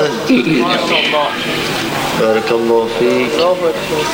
أحسنت. ما شاء الله. بارك الله فيك. الله أكبر.